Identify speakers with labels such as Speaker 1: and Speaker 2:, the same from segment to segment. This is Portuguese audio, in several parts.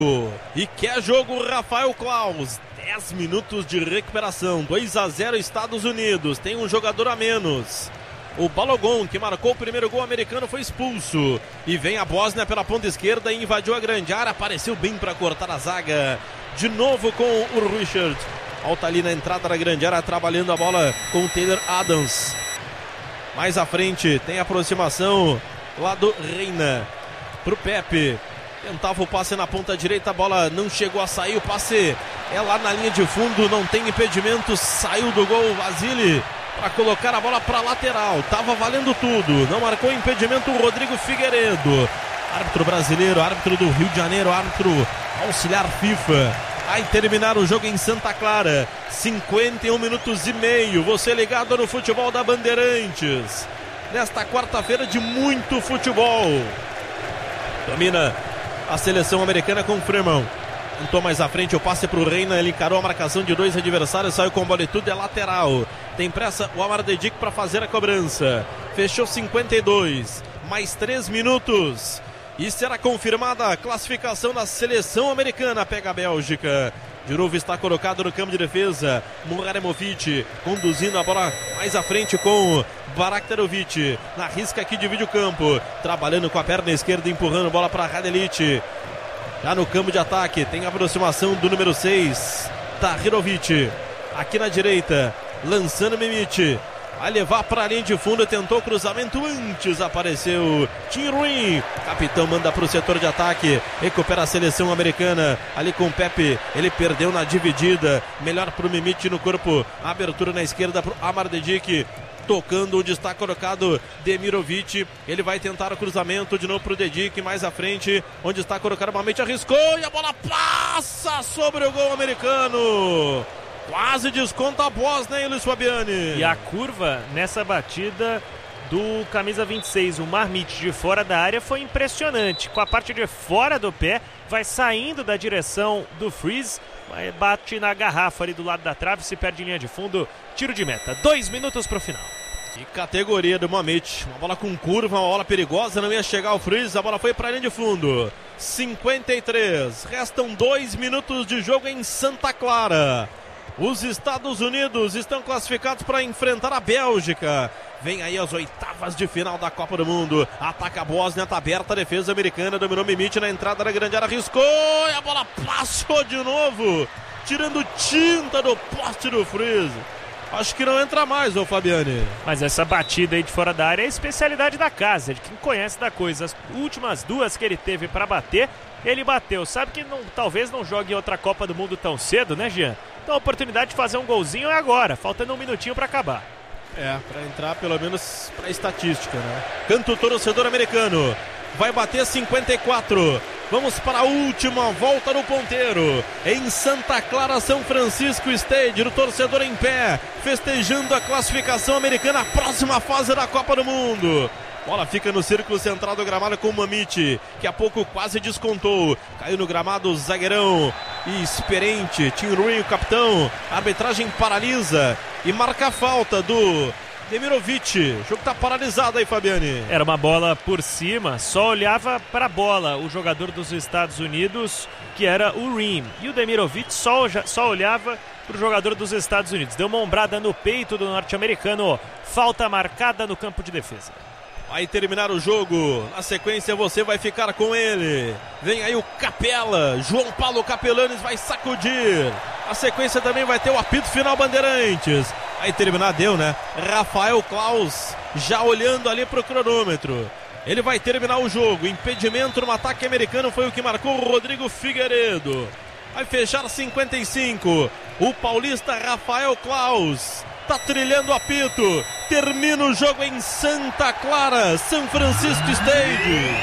Speaker 1: E quer jogo, Rafael Klaus. 10 minutos de recuperação. 2-0 Estados Unidos. Tem um jogador a menos. O Balogun, que marcou o primeiro gol americano, foi expulso. E vem a Bósnia pela ponta esquerda e invadiu a grande área. Apareceu bem para cortar a zaga. De novo com o Richard. Alta ali na entrada da grande área, trabalhando a bola com o Taylor Adams. Mais à frente tem a aproximação lá do Reina pro Pepe. Tentava o passe na ponta direita, a bola não chegou a sair, o passe é lá na linha de fundo, não tem impedimento, saiu do gol Vasily para colocar a bola para lateral, tava valendo tudo, não marcou impedimento o Rodrigo Figueiredo, árbitro brasileiro, árbitro do Rio de Janeiro, árbitro auxiliar FIFA. Vai terminar o jogo em Santa Clara, 51 minutos e meio, você ligado no futebol da Bandeirantes, nesta quarta-feira de muito futebol. Domina a seleção americana com o Freeman. Tentou mais à frente o passe para o Reina. Ele encarou a marcação de dois adversários. Saiu com bola e tudo. É lateral. Tem pressa o Amar Dedic para fazer a cobrança. Fechou 52. Mais 3 minutos. E será confirmada a classificação da seleção americana. Pega a Bélgica. De novo está colocado no campo de defesa Muraremovic, conduzindo a bola mais à frente com Baraktarovic, na risca aqui divide o campo, trabalhando com a perna esquerda, empurrando a bola para Radelic, já no campo de ataque, tem a aproximação do número 6, Tahirovic, aqui na direita, lançando Mimic, vai levar para a linha de fundo, tentou o cruzamento, antes apareceu Tim Ruin, capitão manda para o setor de ataque, recupera a seleção americana, ali com o Pepe, ele perdeu na dividida, melhor para o Mimic no corpo, abertura na esquerda para o Amar Dedic, tocando onde está colocado Demirovic, ele vai tentar o cruzamento de novo para o Dedic, mais à frente, onde está colocado o Mamete, arriscou e a bola passa sobre o gol americano. Quase desconta a Bósnia, hein, Luiz Fabiani?
Speaker 2: E a curva nessa batida do camisa 26, o Marmite, de fora da área, foi impressionante. Com a parte de fora do pé, vai saindo da direção do Freeze, bate na garrafa ali do lado da trave, se perde em linha de fundo, tiro de meta. 2 minutos para o final.
Speaker 1: Que categoria do Mamete. Uma bola com curva, uma bola perigosa, não ia chegar ao Freeze, a bola foi para a linha de fundo. 53, restam 2 minutos de jogo em Santa Clara. Os Estados Unidos estão classificados para enfrentar a Bélgica. Vem aí as oitavas de final da Copa do Mundo. Ataca a Bósnia, tá aberta a defesa americana. Dominou Mimic na entrada da grande área. Arriscou e a bola passou de novo. Tirando tinta do poste do Freeze. Acho que não entra mais, ô Fabiani.
Speaker 2: Mas essa batida aí de fora da área é a especialidade da casa, de quem conhece da coisa. As últimas 2 que ele teve para bater, ele bateu. Sabe que talvez não jogue outra Copa do Mundo tão cedo, né, Jean? Então a oportunidade de fazer um golzinho é agora, faltando 1 minutinho para acabar.
Speaker 1: Para entrar pelo menos para estatística, né? Canta o torcedor americano. Vai bater 54. Vamos para a última volta no ponteiro. Em Santa Clara, São Francisco Stadium. O torcedor em pé, festejando a classificação americana, a próxima fase da Copa do Mundo. Bola fica no círculo central do gramado com o Mamite, que há pouco quase descontou. Caiu no gramado o zagueirão experiente, Tim Ruin, o capitão. A arbitragem paralisa e marca a falta do Demirovic. O jogo está paralisado aí, Fabiani.
Speaker 2: Era uma bola por cima, só olhava para a bola o jogador dos Estados Unidos, que era o Ream. E o Demirovic só olhava para o jogador dos Estados Unidos. Deu uma ombrada no peito do norte-americano. Falta marcada no campo de defesa.
Speaker 1: Vai terminar o jogo, na sequência você vai ficar com ele. Vem aí o Capela, João Paulo Capelanes vai sacudir. A sequência também vai ter o apito final Bandeirantes. Aí terminar deu, né? Rafael Klaus já olhando ali pro cronômetro. Ele vai terminar o jogo, impedimento no ataque americano foi o que marcou o Rodrigo Figueiredo. Vai fechar 55, o paulista Rafael Klaus. Tá trilhando o apito, termina o jogo em Santa Clara, São Francisco Stadium.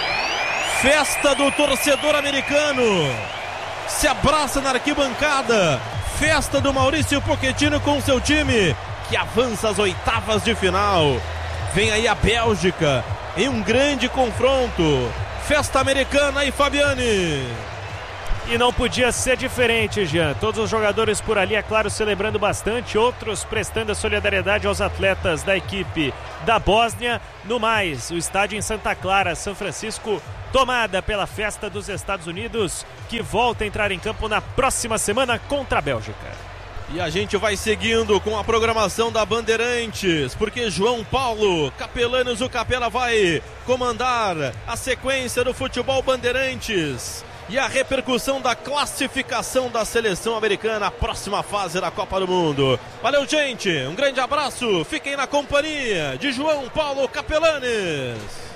Speaker 1: Festa do torcedor americano, se abraça na arquibancada. Festa do Maurício Pochettino com seu time, que avança às oitavas de final. Vem aí a Bélgica em um grande confronto. Festa americana aí, Fabiani.
Speaker 2: E não podia ser diferente, Jean. Todos os jogadores por ali, é claro, celebrando bastante, outros prestando a solidariedade aos atletas da equipe da Bósnia. No mais, o estádio em Santa Clara, São Francisco, tomada pela festa dos Estados Unidos, que volta a entrar em campo na próxima semana contra a Bélgica.
Speaker 1: E a gente vai seguindo com a programação da Bandeirantes, porque João Paulo Capelanes, o Capela, vai comandar a sequência do futebol Bandeirantes e a repercussão da classificação da seleção americana à próxima fase da Copa do Mundo. Valeu, gente, um grande abraço, fiquem na companhia de João Paulo Capelanes.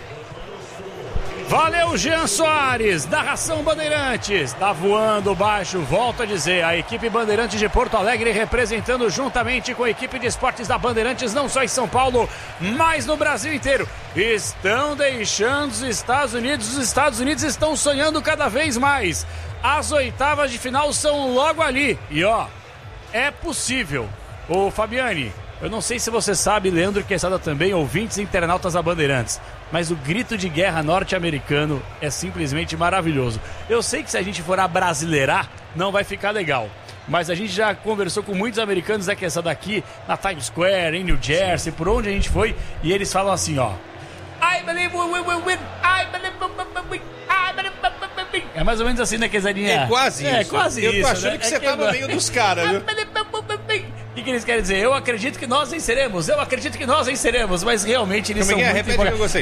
Speaker 3: Valeu, Jean Soares, narração Bandeirantes, tá voando baixo, volto a dizer, a equipe Bandeirantes de Porto Alegre representando juntamente com a equipe de esportes da Bandeirantes, não só em São Paulo, mas no Brasil inteiro, estão deixando os Estados Unidos estão sonhando cada vez mais, as oitavas de final são logo ali, e ó, é possível. Ô Fabiane, eu não sei se você sabe, Leandro Quesada também, ouvintes e internautas da Bandeirantes, mas o grito de guerra norte-americano é simplesmente maravilhoso. Eu sei que se a gente for abrasileirar, não vai ficar legal. Mas a gente já conversou com muitos americanos daqui, na Times Square, em New Jersey, por onde a gente foi, e eles falam assim, ó. I believe we will win, I believe we will win, I believe we will win. É mais ou menos assim, né, Quesadinha?
Speaker 4: É quase isso.
Speaker 3: É quase
Speaker 4: eu
Speaker 3: isso.
Speaker 4: Eu tô achando, né, que você tá no meio dos caras, viu?
Speaker 3: O que eles querem dizer? Eu acredito que nós venceremos, mas realmente eles são muito...
Speaker 4: Repete que eu gostei.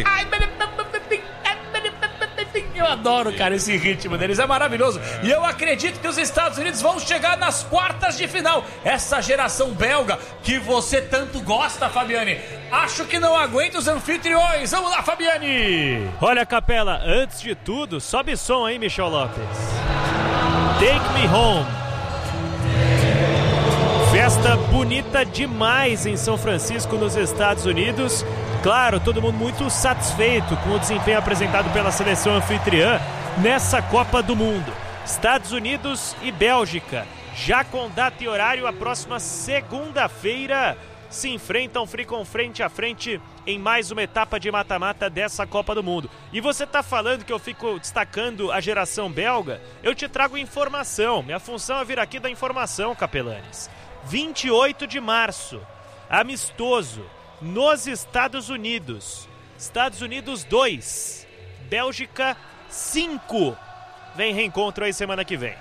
Speaker 3: Eu adoro, cara, esse ritmo deles, é maravilhoso. E eu acredito que os Estados Unidos vão chegar nas quartas de final. Essa geração belga que você tanto gosta, Fabiane. Acho que não aguenta os anfitriões. Vamos lá, Fabiane.
Speaker 2: Olha, Capela, antes de tudo, sobe som aí, Michel Lopes. Take Me Home. Festa bonita demais em São Francisco, nos Estados Unidos. Claro, todo mundo muito satisfeito com o desempenho apresentado pela seleção anfitriã nessa Copa do Mundo. Estados Unidos e Bélgica, já com data e horário, a próxima segunda-feira se enfrentam frente a frente em mais uma etapa de mata-mata dessa Copa do Mundo. E você tá falando que eu fico destacando a geração belga? Eu te trago informação. Minha função é vir aqui da informação, Capelanes. 28 de março, amistoso, nos Estados Unidos. Estados Unidos 2, Bélgica 5. Vem reencontro aí semana que vem.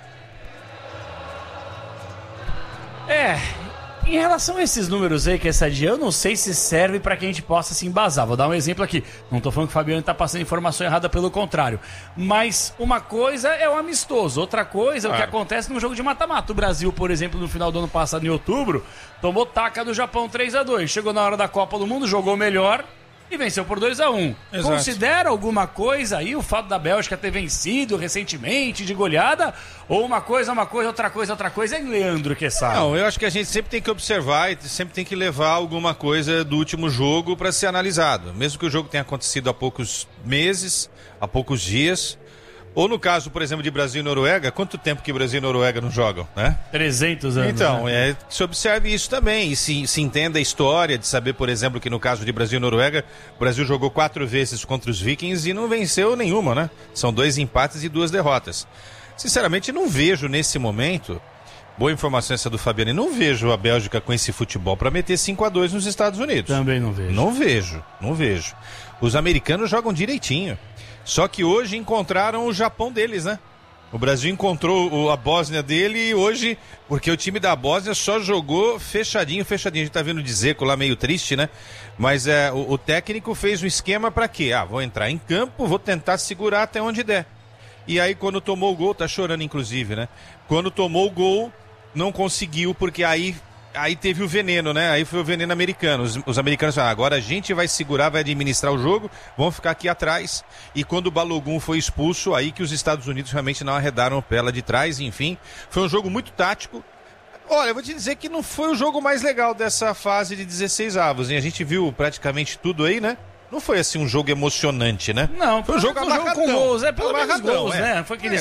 Speaker 3: Em relação a esses números aí, que essa dia, eu não sei se serve para que a gente possa se embasar. Vou dar um exemplo aqui. Não tô falando que o Fabiano tá passando informação errada, pelo contrário. Mas uma coisa é o amistoso, outra coisa é o que acontece no jogo de mata-mata. O Brasil, por exemplo, no final do ano passado, em outubro, tomou taca do Japão 3-2. Chegou na hora da Copa do Mundo, jogou melhor e venceu por 2-1.
Speaker 4: Exato.
Speaker 3: Considera alguma coisa aí o fato da Bélgica ter vencido recentemente de goleada? Ou uma coisa, outra coisa, hein, Leandro Quesada?
Speaker 4: Não, eu acho que a gente sempre tem que observar e sempre tem que levar alguma coisa do último jogo para ser analisado. Mesmo que o jogo tenha acontecido há poucos meses, há poucos dias. Ou no caso, por exemplo, de Brasil e Noruega, quanto tempo que Brasil e Noruega não jogam, né?
Speaker 3: 300 anos.
Speaker 4: Então,
Speaker 3: né?
Speaker 4: se observe isso também e se entenda a história de saber, por exemplo, que no caso de Brasil e Noruega, o Brasil jogou 4 vezes contra os Vikings e não venceu nenhuma, né? São 2 empates e 2 derrotas. Sinceramente, não vejo nesse momento, boa informação essa do Fabiano, não vejo a Bélgica com esse futebol para meter 5-2 nos Estados Unidos.
Speaker 3: Também não vejo.
Speaker 4: Não vejo. Os americanos jogam direitinho. Só que hoje encontraram o Japão deles, né? O Brasil encontrou a Bósnia dele hoje, porque o time da Bósnia só jogou fechadinho. A gente tá vendo o Dzeko lá meio triste, né? Mas o técnico fez um esquema para quê? Vou entrar em campo, vou tentar segurar até onde der. E aí quando tomou o gol, tá chorando inclusive, né? Quando tomou o gol, não conseguiu, porque aí teve o veneno, né? Aí foi o veneno americano. Os americanos falaram, agora a gente vai segurar, vai administrar o jogo, vamos ficar aqui atrás. E quando o Balogun foi expulso, aí que os Estados Unidos realmente não arredaram o pé lá de trás, enfim. Foi um jogo muito tático. Olha, eu vou te dizer que não foi o jogo mais legal dessa fase de 16 avos, hein? A gente viu praticamente tudo aí, né? Não foi assim um jogo emocionante, né?
Speaker 3: Não,
Speaker 4: foi um jogo amarradão.
Speaker 3: Com gols, pelo menos gols, né? Foi aquele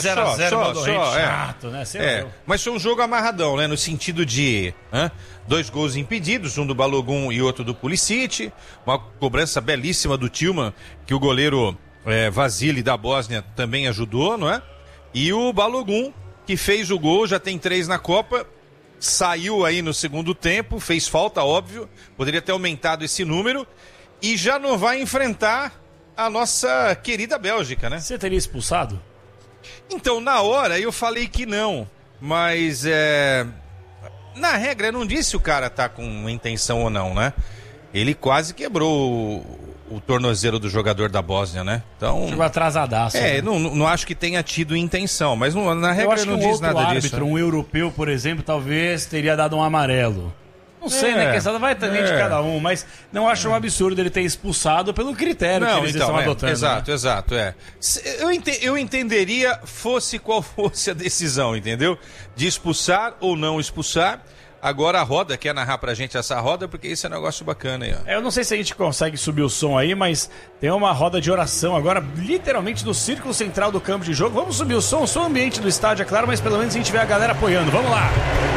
Speaker 3: 0x0 chato, né?
Speaker 4: Mas foi um jogo amarradão, né? No sentido de 2 gols impedidos, um do Balogun e outro do Pulisic, uma cobrança belíssima do Tillman, que o goleiro Vasily da Bósnia também ajudou, não é? E o Balogun, que fez o gol, já tem 3 na Copa, saiu aí no segundo tempo, fez falta, óbvio, poderia ter aumentado esse número, e já não vai enfrentar a nossa querida Bélgica, né?
Speaker 3: Você teria expulsado?
Speaker 4: Então, na hora, eu falei que não, mas na regra, eu não disse se o cara tá com intenção ou não, né? Ele quase quebrou o tornozelo do jogador da Bósnia, né? Então,
Speaker 3: chegou atrasadaço.
Speaker 4: né? não acho que tenha tido intenção, mas na regra eu não disse nada
Speaker 3: árbitro,
Speaker 4: disso.
Speaker 3: Um europeu, por exemplo, talvez teria dado um amarelo. Não sei, né? Que vai também de cada um, mas não acho um absurdo ele ter expulsado pelo critério que eles estão adotando.
Speaker 4: Exato. Eu entenderia fosse qual fosse a decisão, entendeu? De expulsar ou não expulsar. Agora a roda, quer narrar pra gente essa roda? Porque isso é um negócio bacana aí, ó.
Speaker 3: Eu não sei se a gente consegue subir o som aí, mas tem uma roda de oração agora, literalmente no círculo central do campo de jogo. Vamos subir o som ambiente do estádio, é claro, mas pelo menos a gente vê a galera apoiando. Vamos lá!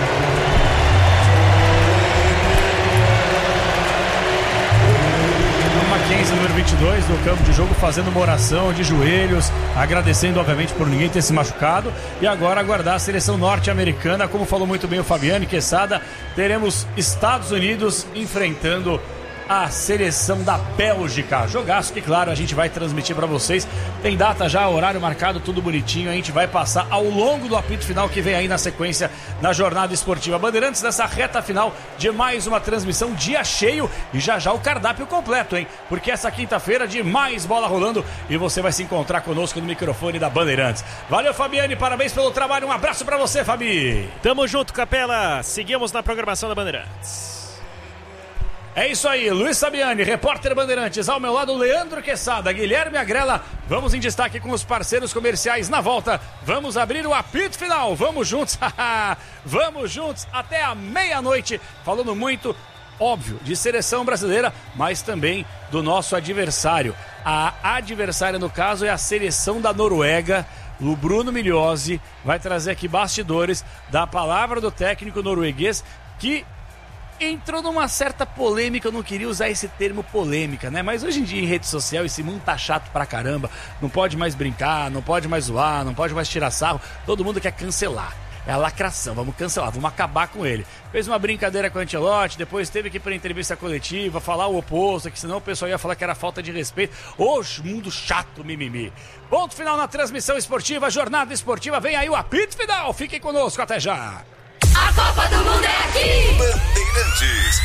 Speaker 3: Mackenzie, número 22 do campo de jogo, fazendo uma oração de joelhos, agradecendo obviamente por ninguém ter se machucado, e agora aguardar a seleção norte-americana. Como falou muito bem o Fabiano Quesada, teremos Estados Unidos enfrentando a seleção da Bélgica. Jogaço que, claro, a gente vai transmitir para vocês. Tem data já, horário marcado, tudo bonitinho. A gente vai passar ao longo do apito final que vem aí na sequência na jornada esportiva Bandeirantes, nessa reta final de mais uma transmissão, dia cheio, e já o cardápio completo, hein? Porque essa quinta-feira de mais bola rolando e você vai se encontrar conosco no microfone da Bandeirantes. Valeu, Fabiane, parabéns pelo trabalho. Um abraço para você, Fabi.
Speaker 2: Tamo junto, Capela. Seguimos na programação da Bandeirantes.
Speaker 3: É isso aí, Luiz Sabiani, repórter Bandeirantes, ao meu lado Leandro Quesada, Guilherme Agrela. Vamos em destaque com os parceiros comerciais. Na volta, vamos abrir o apito final. Vamos juntos, vamos juntos até a meia-noite, falando muito, óbvio, de seleção brasileira, mas também do nosso adversário. A adversária, no caso, é a seleção da Noruega. O Bruno Migliozzi vai trazer aqui bastidores da palavra do técnico norueguês, que entrou numa certa polêmica. Eu não queria usar esse termo polêmica, né? Mas hoje em dia em rede social esse mundo tá chato pra caramba. Não pode mais brincar, não pode mais zoar, não pode mais tirar sarro. Todo mundo quer cancelar. É a lacração, vamos cancelar, vamos acabar com ele. Fez uma brincadeira com o Ancelotti, depois teve que ir pra entrevista coletiva, falar o oposto, que senão o pessoal ia falar que era falta de respeito. Oxe, mundo chato, mimimi. Ponto final na transmissão esportiva, jornada esportiva, vem aí o apito final. Fiquem conosco, até já.
Speaker 5: A Copa do Mundo é aqui!
Speaker 6: Bandeirantes.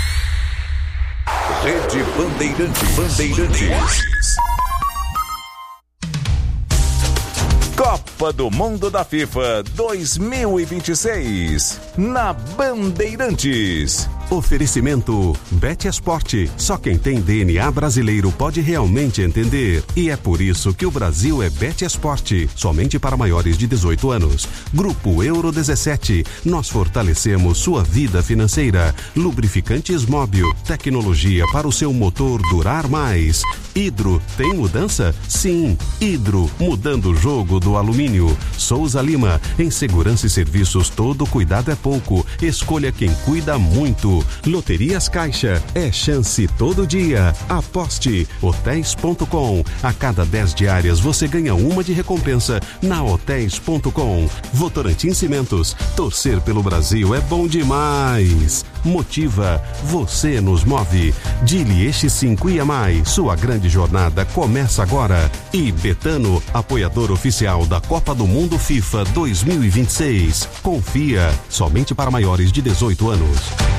Speaker 6: Rede Bandeirantes. Copa do Mundo da FIFA 2026 na Bandeirantes.
Speaker 7: Oferecimento BetEsport. Só quem tem DNA brasileiro pode realmente entender. E é por isso que o Brasil é BetEsport. Somente para maiores de 18 anos. Grupo Euro 17. Nós fortalecemos sua vida financeira. Lubrificantes Móbil. Tecnologia para o seu motor durar mais. Hidro. Tem mudança? Sim. Hidro. Mudando o jogo do alumínio. Souza Lima. Em segurança e serviços, todo cuidado é pouco. Escolha quem cuida muito. Loterias Caixa, é chance todo dia. Aposte. Hotéis.com. A cada 10 diárias você ganha uma de recompensa na Hotéis.com. Votorantim Cimentos. Torcer pelo Brasil é bom demais. Motiva. Você nos move. Dili X5 IAMAI. Sua grande jornada começa agora. E Betano, apoiador oficial da Copa do Mundo FIFA 2026. Confia. Somente para maiores de 18 anos.